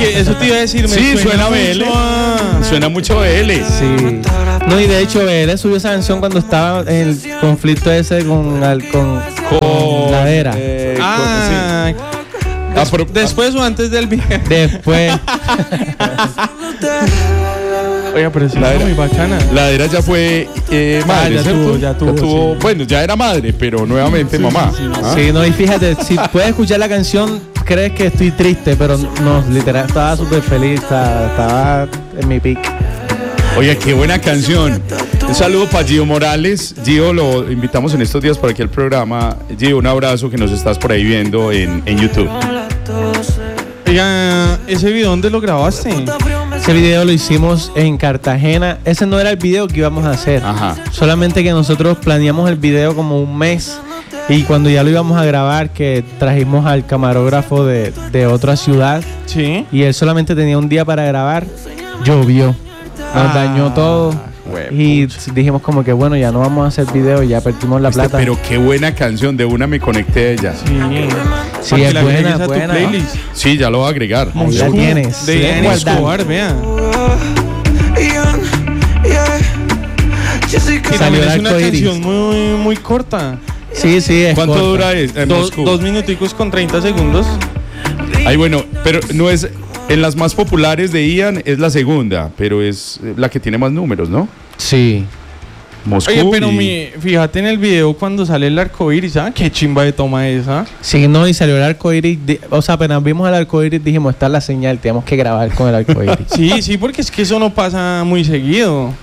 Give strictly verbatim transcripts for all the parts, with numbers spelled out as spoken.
que eso te iba a decir. Me sí, suena, suena B L. A... Suena mucho B L. Sí. No, y de hecho B L subió esa canción cuando estaba en el conflicto ese con, con, con, con Ladera. Eh, ah, con, sí. Des, ah, pero, después o antes del video. Después. Oiga, pero es muy bacana. Ladera ya fue eh, madre, ah, ya, tuvo, ya tuvo, ya tuvo sí. Bueno, ya era madre, pero nuevamente sí, mamá. Sí, sí, ¿ah? Sí, no, y fíjate, si puedes escuchar la canción, crees que estoy triste, pero no, literal, estaba súper feliz, estaba, estaba en mi pick. Oye, qué buena canción. Un saludo para Gio Morales. Gio, lo invitamos en estos días por aquí al programa. Gio, un abrazo, que nos estás por ahí viendo en, en YouTube. Oiga, ¿ese video dónde lo grabaste? Ese video lo hicimos en Cartagena. Ese no era el video que íbamos a hacer. Ajá. Solamente que nosotros planeamos el video como un mes. Y cuando ya lo íbamos a grabar, que trajimos al camarógrafo de, de otra ciudad. Sí. Y él solamente tenía un día para grabar. Llovió. Nos ah, dañó todo. Y dijimos como que bueno, ya no vamos a hacer video, ya perdimos la este, plata. Pero qué buena canción, de una me conecté a ella. Sí, sí, es buena, buena. Sí, ya lo voy a agregar. Ahí la tienes. De Ian Escobar, vea. Y también es una canción muy, muy corta. Sí, sí, es ¿Cuánto corta. dura es? En dos, dos minuticos con treinta segundos. Ay, bueno, pero no es... En las más populares de Ian es la segunda, pero es la que tiene más números, ¿no? Sí. Moscú. Oye, pero y... mi, fíjate en el video cuando sale el arco iris, ¿ah? Qué chimba de toma esa. Sí, no, y salió el arco iris. O sea, apenas vimos el arco iris, dijimos, esta es la señal, tenemos que grabar con el arco iris. Sí, sí, porque es que eso no pasa muy seguido.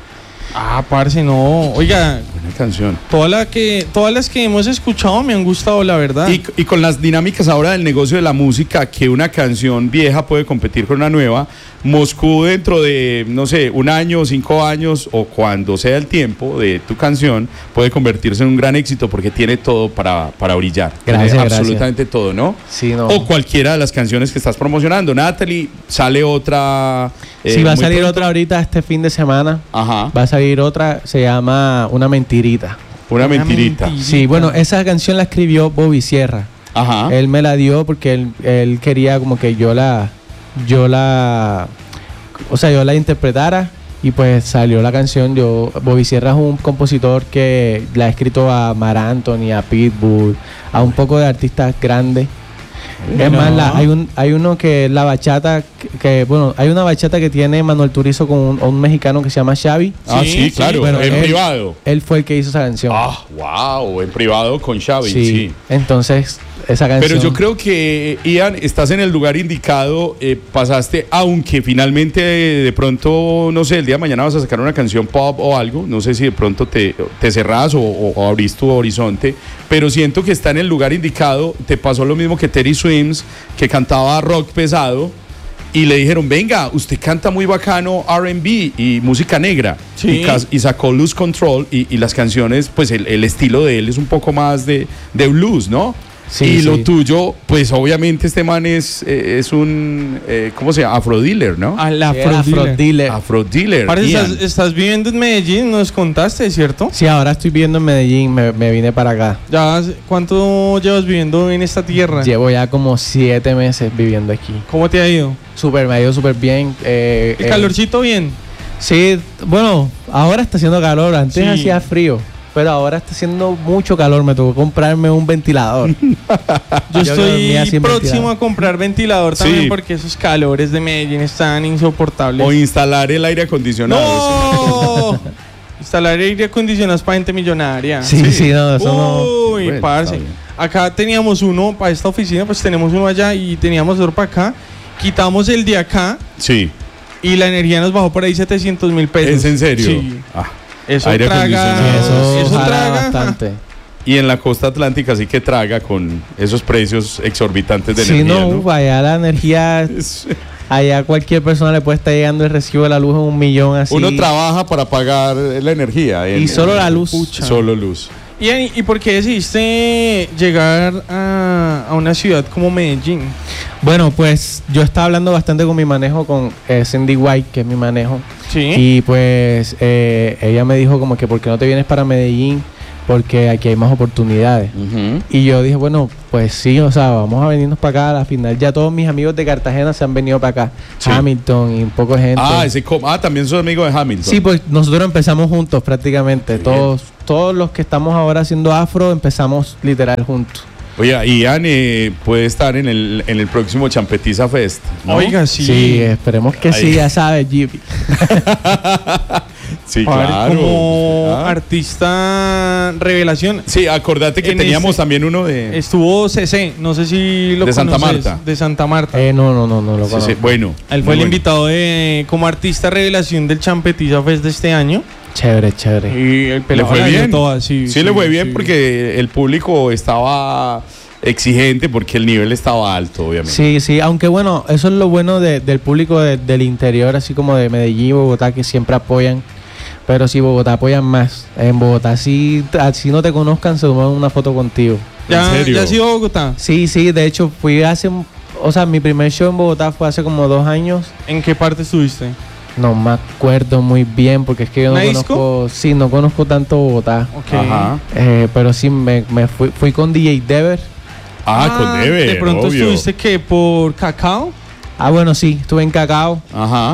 Ah, parce, no. Oiga, buena canción. Toda la que, todas las que hemos escuchado me han gustado, la verdad. Y, y con las dinámicas ahora del negocio de la música, que una canción vieja puede competir con una nueva. Moscú, dentro de, no sé, un año, cinco años, o cuando sea el tiempo de tu canción, puede convertirse en un gran éxito porque tiene todo para, para brillar. Gracias, tiene gracias. Absolutamente todo, ¿no? Sí, no. O cualquiera de las canciones que estás promocionando. Natalie, sale otra... Eh, sí, va a salir pronto. Otra ahorita este fin de semana. Ajá. Va a salir otra, se llama Una Mentirita. Una, una mentirita. mentirita. Sí, bueno, esa canción la escribió Bobby Sierra. Ajá. Él me la dio porque él, él quería como que yo la... Yo la... O sea, yo la interpretara y pues salió la canción. Yo, Bobby Sierra es un compositor que le ha escrito a Mar Anthony, a Pitbull, a un poco de artistas grandes. No. Es más, la, hay, un, hay uno que es la bachata, que, que bueno, hay una bachata que tiene Manuel Turizo con un, un mexicano que se llama Xavi. Ah, sí, sí claro, bueno, en él, privado. Él fue el que hizo esa canción. Ah, wow, en privado con Xavi, sí. sí. Entonces, esa canción... Pero yo creo que, Ian, estás en el lugar indicado, eh, pasaste, aunque finalmente de, de pronto, no sé, el día de mañana vas a sacar una canción pop o algo, no sé si de pronto te, te cerrás o, o, o abrís tu horizonte, pero siento que está en el lugar indicado. Te pasó lo mismo que Teddy Swims, que cantaba rock pesado, y le dijeron, venga, usted canta muy bacano R and B y música negra. Sí. Y, y sacó Lose Control, y, y las canciones, pues el, el estilo de él es un poco más de, de blues, ¿no? Sí, y sí. lo tuyo, pues obviamente este man es, eh, es un, eh, ¿cómo se llama? Afrodealer, ¿no? Al Afrodealer. Afrodealer. Parece estás, estás viviendo en Medellín, nos contaste, ¿cierto? Sí, ahora estoy viviendo en Medellín, me, me vine para acá. ¿Ya cuánto llevas viviendo en esta tierra? Llevo ya como siete meses viviendo aquí. ¿Cómo te ha ido? Súper, me ha ido súper bien. Eh, ¿El eh, calorcito bien? Sí, bueno, ahora está haciendo calor, antes Sí. hacía frío. Pero ahora está haciendo mucho calor, me tocó comprarme un ventilador. Yo estoy próximo ventilador. a comprar ventilador también, Sí. porque esos calores de Medellín están insoportables. O instalar el aire acondicionado. ¡No! Instalar aire acondicionado para gente millonaria. Sí, sí, sí, no, eso no. Uy, Bueno, parce. está bien. Acá teníamos uno para esta oficina, pues tenemos uno allá y teníamos otro para acá. Quitamos el de acá Sí. y la energía nos bajó por ahí setecientos mil pesos. ¿Es en serio? Sí. Ah. Eso Aire traga. acondicionado. Eso, Eso jala traga. bastante. Y en la costa atlántica sí que traga con esos precios exorbitantes de Si energía, no, ¿no? uf, allá la energía, allá cualquier persona le puede estar llegando el recibo de la luz en un millón así. Uno trabaja para pagar la energía. en- Y solo la luz. Pucha. Solo luz. ¿Y, ¿Y por qué decidiste llegar a, a una ciudad como Medellín? Bueno, pues yo estaba hablando bastante con mi manejo, con eh, Cindy White, que es mi manejo. Sí. Y pues eh, ella me dijo como que ¿por qué no te vienes para Medellín? porque aquí hay más oportunidades. Ujú. Y yo dije, bueno, pues sí, o sea, vamos a venirnos para acá a la final. Ya todos mis amigos de Cartagena se han venido para acá. Sí. Hamilton y un poco de gente. Ah, ese com- ah, también sos amigo de Hamilton. Sí, pues nosotros empezamos juntos prácticamente. Todos, todos los que estamos ahora haciendo afro empezamos literal juntos. Oye, Ian eh, puede estar en el, en el próximo Champetiza Fest, ¿no? Oiga, sí. Sí, esperemos que Ahí. sí, ya sabes, Jimmy. Sí, Para ver, claro. como Ah. artista revelación. Sí, acordate que En teníamos ese- también uno de... Estuvo C C, no sé si lo De Santa conoces, Marta. De Santa Marta. Eh, no, no, no, no lo Sí, conozco. sí, bueno. Él muy fue el bueno. invitado de, como artista revelación del Champetiza Fest de este año. Chévere, chévere. Y el ¿Le pelado fue la dio bien? toda, sí, Sí, le fue bien porque el público estaba exigente porque el nivel estaba alto, obviamente. Sí, sí, aunque bueno, eso es lo bueno de- del público de- del interior, así como de Medellín, Bogotá, que siempre apoyan. Pero si Bogotá apoyan más, en Bogotá si, si no te conozcan, se toman una foto contigo. Ya, ¿En serio? ya ha sido a Bogotá. Sí, sí, de hecho fui hace, un- o sea, mi primer show en Bogotá fue hace como dos años. ¿En qué parte estuviste? No me acuerdo muy bien porque es que yo no ¿Una disco? conozco, sí, no conozco tanto Bogotá. Ok. Ajá. Eh, pero sí, me, me fui, fui con D J Dever. Ah, con Debe, De pronto obvio. estuviste que por Cacao. Ah, bueno, sí, estuve en Cacao. Ajá.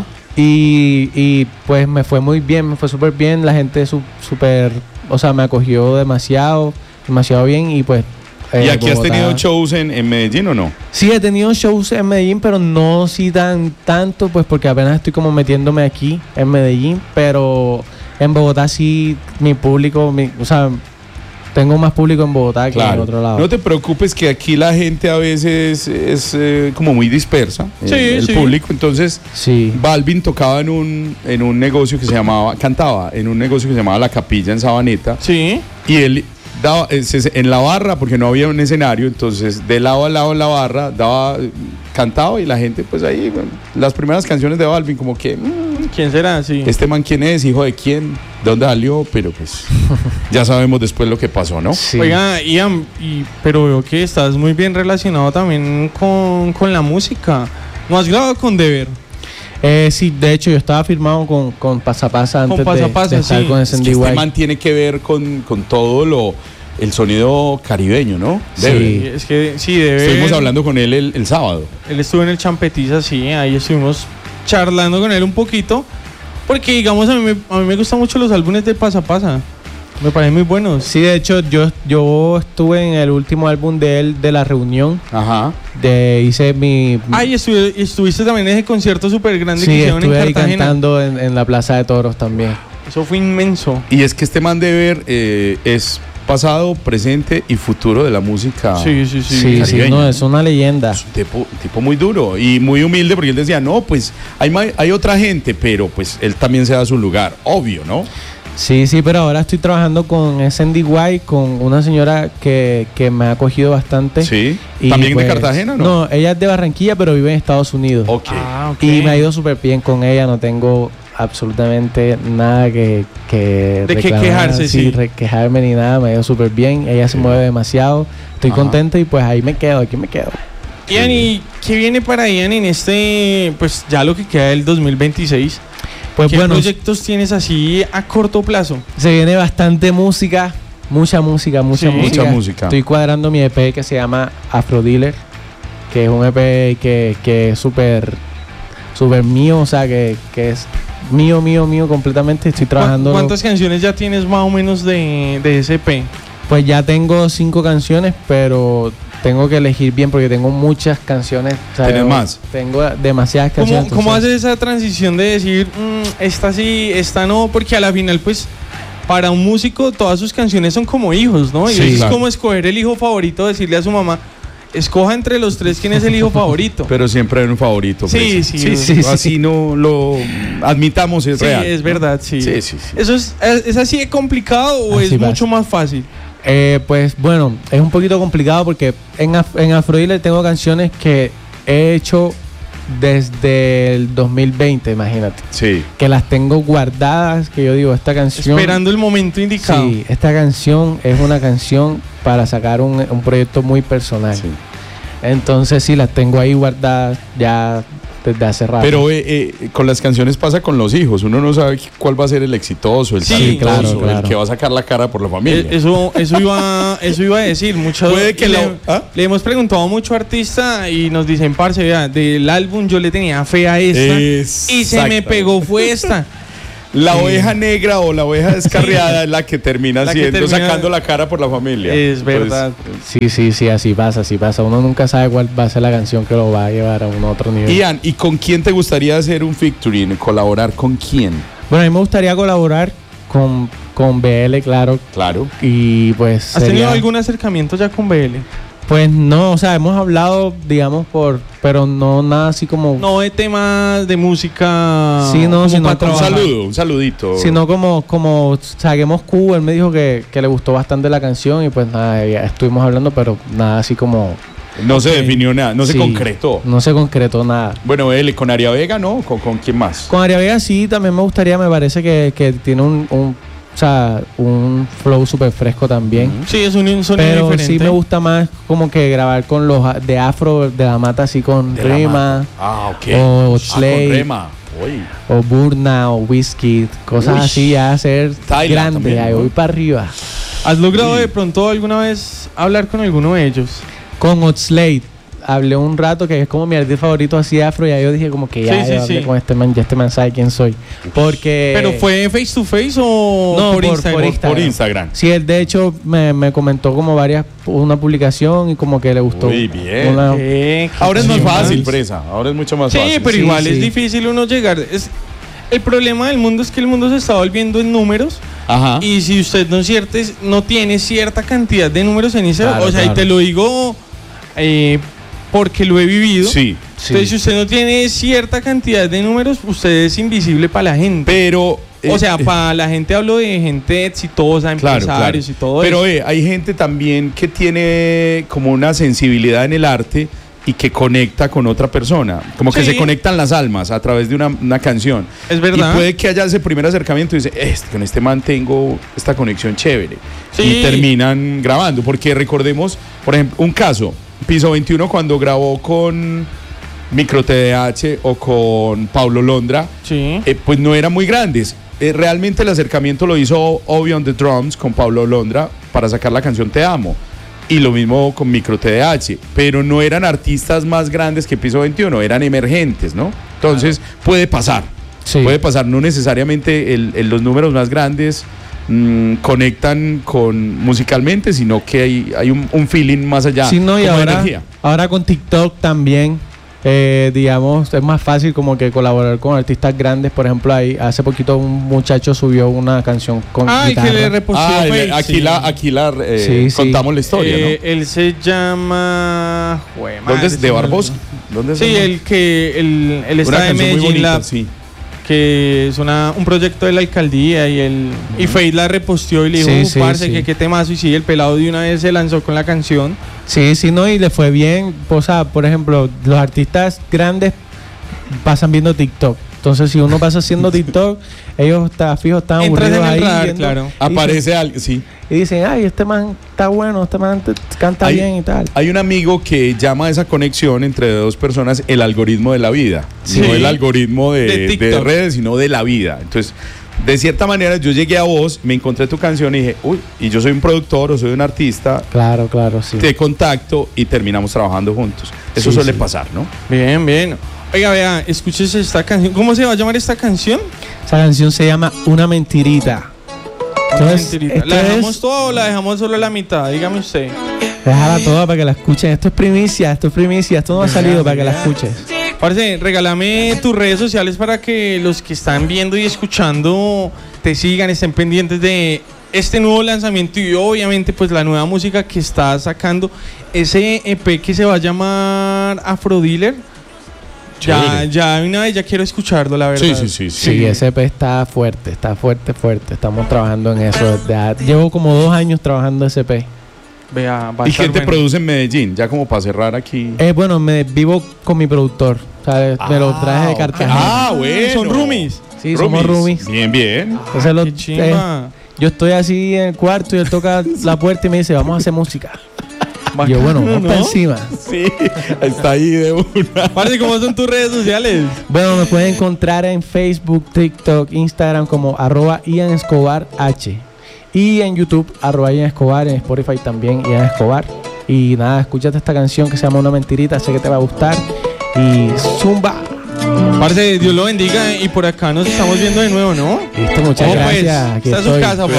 Y, y pues me fue muy bien, me fue súper bien, la gente su- súper, o sea, me acogió demasiado, demasiado bien y pues... ¿Y eh, aquí has Bogotá- tenido shows en, en Medellín o no? Sí, he tenido shows en Medellín, pero no sí tan tanto, pues porque apenas estoy como metiéndome aquí en Medellín, pero en Bogotá sí mi público, mi- o sea, tengo más público en Bogotá que en otro lado. No te preocupes que aquí la gente a veces es eh, como muy dispersa, Sí, el, el sí. público. Entonces, Sí. Balvin tocaba en un, en un negocio que se llamaba, cantaba en un negocio que se llamaba La Capilla en Sabaneta. Sí. Y él daba eh, se- en la barra, porque no había un escenario, entonces de lado a lado en la barra daba, cantaba y la gente pues ahí, bueno, las primeras canciones de Balvin como que, mm, ¿Quién será? Sí. este man quién es, hijo de quién, de dónde salió, pero pues ya sabemos después lo que pasó, ¿no? Sí. Oiga, Ian, y, pero veo que estás muy bien relacionado también con, con la música. ¿No has grabado con Dever? Eh, sí, de hecho yo estaba firmado con, con Pasapasa antes de- Pasapasa, de, estar sí. con Es que S D este Y. man tiene que ver con, con todo lo, el sonido caribeño, ¿no? Sí. Debe. Es que sí, Dever. Estuvimos hablando con él el, el sábado. Él estuvo en el Champetiza, sí, ahí estuvimos charlando con él un poquito. Porque, digamos, a mí me, a mí me gustan mucho los álbumes de Pasa Pasa. Me parecen muy buenos. Sí, de hecho yo, yo estuve en el último álbum de él, de La Reunión, Ajá. de hice mi... Ay, estuvi- estuviste también en ese concierto súper grande que sí, hicieron en estuve ahí Cartagena. cantando en, en la Plaza de Toros también. Eso fue inmenso. Y es que este man de ver eh, es pasado, presente y futuro de la música. Sí, sí, sí. Sí, sí, caribeña. no, es una leyenda. Es un tipo, tipo muy duro y muy humilde porque él decía, no, pues hay, ma- hay otra gente, pero pues él también se da su lugar, obvio, ¿no? Sí, sí, pero ahora estoy trabajando con S D Y, con una señora que, que me ha acogido bastante. Sí. Y, ¿También pues, de Cartagena, no? No, ella es de Barranquilla, pero vive en Estados Unidos. Ok. Ah, ok. Y me ha ido súper bien con ella, no tengo absolutamente nada que, que De qué reclamar, quejarse, sí. re- quejarme ni nada, me ha ido súper bien, ella se mueve demasiado, estoy Ajá. contento y pues ahí me quedo, aquí me quedo. Ian, ¿y qué viene para Ian en este, pues ya lo que queda del dos mil veintiséis? Pues ¿Qué bueno, proyectos tienes así a corto plazo? se viene bastante música, mucha música, mucha Sí. música. Mucha música. Estoy cuadrando mi E P que se llama Afro Dealer, que es un E P que, que es súper súper mío, o sea, que, que es mío, mío, mío completamente. Estoy trabajando. ¿Cuántas canciones ya tienes más o menos de, de ese E P? Pues ya tengo cinco canciones, pero tengo que elegir bien porque tengo muchas canciones. o sea, ¿Tienes yo más? Tengo demasiadas ¿Cómo, canciones. ¿Cómo entonces- haces esa transición de decir, "Mm, esta sí, esta no"? Porque a la final, pues, para un músico todas sus canciones son como hijos, ¿no? Y Sí, es claro. como escoger el hijo favorito, decirle a su mamá, escoja entre los tres quién es el hijo favorito. Pero siempre hay un favorito. Sí, pues. sí, sí, sí, sí, Así no lo admitamos, es Sí, real. es verdad, sí. Sí, sí, sí. ¿Eso es, es, es así de complicado o Así es pasa. mucho más fácil? Eh, pues bueno, es un poquito complicado porque en, Af- en Afro Dealer tengo canciones que he hecho desde el dos mil veinte, imagínate. Sí. Que las tengo guardadas, que yo digo, esta canción... Esperando el momento indicado. Sí, esta canción es una canción para sacar un, un proyecto muy personal. Sí. Entonces sí, las tengo ahí guardadas, ya desde hace rato. Pero eh, eh, con las canciones pasa con los hijos. Uno no sabe cuál va a ser el exitoso, el Sí, talentoso, claro, claro. el que va a sacar la cara por la familia. Eh, Eso, eso, iba, eso iba a decir. Mucho, Puede que le, lo- ¿ah? le hemos preguntado a mucho artista y nos dicen, parce, vea, del álbum yo le tenía fe a esta y se me Exactamente. pegó fue esta. La oveja negra o la oveja descarriada es la que termina La que siendo, termina- sacando la cara por la familia. Es verdad. Sí, sí, sí, así pasa, así pasa. Uno nunca sabe cuál va a ser la canción que lo va a llevar a un otro nivel. Pues, Ian, ¿y con quién te gustaría hacer un featuring? ¿Colaborar con quién? Bueno, a mí me gustaría colaborar con, con B L, claro. Claro. Y pues ¿Has tenido sería- algún acercamiento ya con B L? Pues no, o sea, hemos hablado, digamos, por... Pero no nada así como... No de temas de música. Sí, no, como sino para como- Un trabajar. saludo, un saludito. Sino como, como saquemos Q, él me dijo que, que le gustó bastante la canción y pues nada, ya estuvimos hablando, pero nada así como... No se Ok. definió nada, no se Sí, concretó. No se concretó nada. Bueno, él con Aria Vega, ¿no? ¿Con, con quién más? Con Aria Vega sí, también me gustaría, me parece que, que tiene un, un, o sea, un flow súper fresco también. Sí, es un sonido Pero diferente. sí me gusta más como que grabar con los a- de Afro, de la mata así con De la Rima, mano. Ah, ok. o Ah, Slay. con Rema. Uy. o Burna, o Whiskey, cosas Uy. así, ya hacer Thailand grande, también, ahí ¿no? voy para arriba. ¿Has logrado Uy. de pronto alguna vez hablar con alguno de ellos? Con Oxlade hablé un rato, que es como mi artista favorito así afro, y ahí yo dije como que ya, Sí, sí, yo hablé sí. con este man, ya este man sabe quién soy. Porque... ¿Pero fue face to face o No, por, por- Instagram? por Por, Instagram. por Instagram. Sí, él de hecho me, me comentó como varias, una publicación y como que le gustó. Muy bien. una- Eh, Ahora es más sí, fácil, man. Presa. Ahora es mucho más Sí, fácil. pero Sí, igual sí. es difícil uno llegar. Es, el problema del mundo es que el mundo se está volviendo en números. Ajá. Y si usted no, cierte- no tiene cierta cantidad de números en Instagram, Claro, o sea, claro. y te lo digo eh, porque lo he vivido. Sí. Entonces, si usted no tiene cierta cantidad de números, usted es invisible para la gente. Pero. eh, o sea, eh, para la gente hablo de gente exitosa, Claro, empresarios claro. y todo Pero eso. eh, hay gente también que tiene como una sensibilidad en el arte y que conecta con otra persona. Como que Sí. se conectan las almas a través de una, una canción. Es verdad. Y puede que haya ese primer acercamiento y dice, este, con este man tengo esta conexión chévere. Sí. Y terminan grabando. Porque recordemos, por ejemplo, un caso, Piso veintiuno cuando grabó con Micro T D A H o con Paulo Londra, Sí. eh, pues no eran muy grandes. Eh, realmente el acercamiento lo hizo Obi on the Drums con Pablo Londra para sacar la canción Te Amo. Y lo mismo con Micro T D A H. Pero no eran artistas más grandes que Piso veintiuno, eran emergentes, ¿no? Entonces puede pasar. Sí. Puede pasar. No necesariamente el- el- los números más grandes mm, conectan con musicalmente, sino que hay, hay un, un feeling más allá. Sí, no, y como de ahora, energía. ahora con TikTok también, eh, digamos, es más fácil como que colaborar con artistas grandes. Por ejemplo, ahí hace poquito un muchacho subió una canción con Ay, guitarra. que le reposteó Ah, Face, aquí sí. la, aquí la eh, Sí, sí. contamos la historia, Eh, ¿no? Él se llama. Jue madre, ¿Dónde es? se ¿De me Barbosa? olvidó. ¿Dónde es Sí, el- el que. El, él Una está de canción muy Medellín bonita, Lab, sí. que es una, un proyecto de la alcaldía. Y el y Fade la reposteó y le dijo, Sí, "Uh, sí, parce, sí. que qué temazo". Y sí, el pelado de una vez se lanzó con la canción. Sí, sí, no, y le fue bien. O sea, por ejemplo, los artistas grandes pasan viendo TikTok. Entonces, si uno pasa haciendo TikTok, ellos está fijo, están Entras aburridos en el ahí. radar, viendo- claro. y Aparece alguien, sí. dicen- Y dicen, ay, este man está bueno, este man te- canta Hay- bien y tal. Hay un amigo que llama a esa conexión entre dos personas el algoritmo de la vida. Sí. No el algoritmo de, De de TikTok. redes, sino de la vida. Entonces, de cierta manera, yo llegué a vos, me encontré tu canción y dije, uy, y yo soy un productor o soy un artista, Claro, claro, sí. te contacto y terminamos trabajando juntos. Eso Sí, suele sí. pasar, ¿no? Bien, bien. Oiga, vea, escúchese esta canción. ¿Cómo se va a llamar esta canción? Esa canción se llama Una Mentirita. Entonces, Mentirita. esto ¿La dejamos es- toda o la dejamos solo la mitad? Dígame usted. Déjala toda para que la escuchen. Esto es primicia, esto es primicia. Esto no ha salido para que la escuches. Parce, regálame tus redes sociales para que los que están viendo y escuchando te sigan, estén pendientes de este nuevo lanzamiento y obviamente pues la nueva música que estás sacando. Ese E P que se va a llamar Afro Dealer. Ya, Chévere. ya una vez ya quiero escucharlo, la verdad. Sí, sí, sí. sí. Sí, ese E P está fuerte, está fuerte, fuerte. Estamos trabajando en eso. desde- llevo como dos años trabajando ese E P. Vea, va a ¿Y estar quién te bueno. produce en Medellín? Ya como para cerrar aquí. Eh, bueno, me vivo con mi productor. ¿Sabes? Me lo traje de Cartagena. Ah, bueno. Son roomies. Sí, somos roomies. Bien, bien. Entonces lo- Qué chimba. eh, yo estoy así en el cuarto y él toca la puerta y me dice, vamos a hacer música. Y yo, bueno, vamos ¿no? para encima. Sí, está ahí de una. Parce, ¿cómo son tus redes sociales? Bueno, me pueden encontrar en Facebook, TikTok, Instagram como arroba Ian Escobar H. Y en YouTube, arroba Ian Escobar, en Spotify también Ian Escobar. Y nada, escúchate esta canción que se llama Una Mentirita, sé que te va a gustar. Y zumba. Parce, Dios lo bendiga y por acá nos estamos viendo de nuevo, ¿no? Listo, muchas Oh, pues, gracias. Aquí está en su estoy. casa,